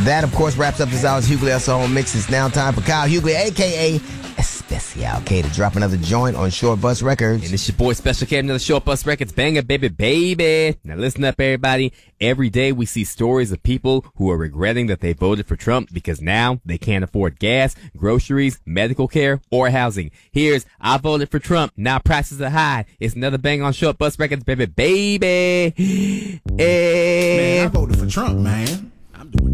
That, of course, wraps up this hour's Hughley Song Mix. It's now time for Kyle Hughley, a.k.a. Especial K, to drop another joint on Short Bus Records. And it's your boy Special K, another Short Bus Records banger, baby. Now listen up, everybody. Every day we see stories of people who are regretting that they voted for Trump because now they can't afford gas, groceries, medical care, or housing. Here's I voted for Trump, now prices are high. It's another bang on Short Bus Records, baby. Man, I voted for Trump, man.